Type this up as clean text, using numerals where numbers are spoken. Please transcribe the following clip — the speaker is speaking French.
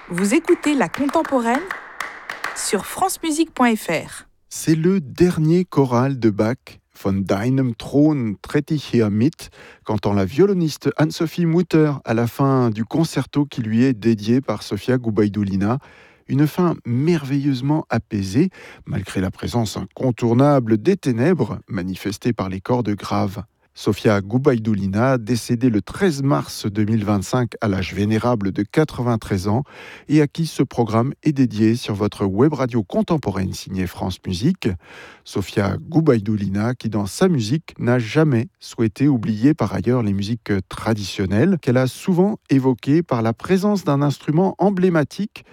Vous écoutez La Contemporaine sur francemusique.fr. C'est le dernier choral de Bach, Von deinem Thron tritt ich hier mit, qu'entend la violoniste Anne-Sophie Mutter à la fin du concerto qui lui est dédié par Sofia Gubaidulina. Une fin merveilleusement apaisée, malgré la présence incontournable des ténèbres manifestées par les cordes graves. Sofia Gubaidulina, décédée le 13 mars 2025 à l'âge vénérable de 93 ans et à qui ce programme est dédié sur votre web radio contemporaine signée France Musique. Sofia Gubaidulina qui dans sa musique n'a jamais souhaité oublier par ailleurs les musiques traditionnelles qu'elle a souvent évoquées par la présence d'un instrument emblématique